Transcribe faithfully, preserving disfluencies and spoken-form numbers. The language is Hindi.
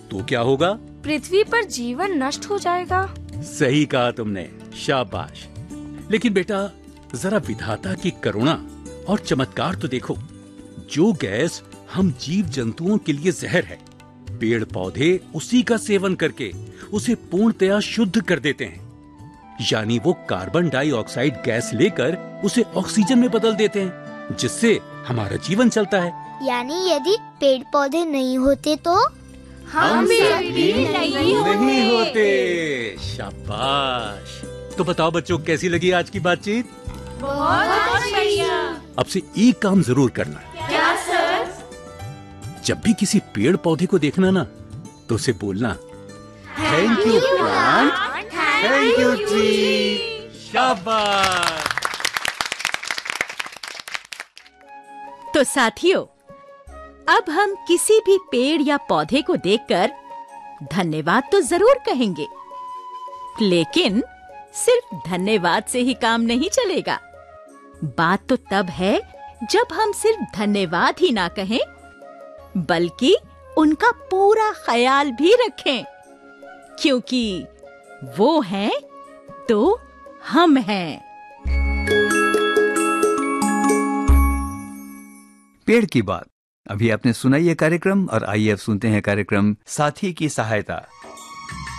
तो क्या होगा? पृथ्वी पर जीवन नष्ट हो जाएगा। सही कहा तुमने, शाबाश। लेकिन बेटा, जरा विधाता की करुणा और चमत्कार तो देखो। जो गैस हम जीव जंतुओं के लिए जहर है, पेड़ पौधे उसी का सेवन करके उसे पूर्णतया शुद्ध कर देते हैं। यानी वो कार्बन डाइऑक्साइड गैस लेकर उसे ऑक्सीजन में बदल देते हैं, जिससे हमारा जीवन चलता है। यानी यदि पेड़ पौधे नहीं होते तो हम भी नहीं होते। नहीं होते। शाबाश। तो बताओ बच्चों, कैसी लगी आज की बातचीत? बहुत बढ़िया। अब से एक काम जरूर करना। क्या सर? जब भी किसी पेड़ पौधे को देखना ना, तो उसे बोलना, thank you plant, thank you tree. शाबाश। तो साथियों, अब हम किसी भी पेड़ या पौधे को देखकर धन्यवाद तो जरूर कहेंगे, लेकिन सिर्फ धन्यवाद से ही काम नहीं चलेगा। बात तो तब है जब हम सिर्फ धन्यवाद ही ना कहें, बल्कि उनका पूरा ख्याल भी रखें, क्योंकि वो हैं तो हम हैं। पेड़ की बात। अभी आपने सुना ये कार्यक्रम, और आइए अब सुनते हैं कार्यक्रम साथी की सहायता।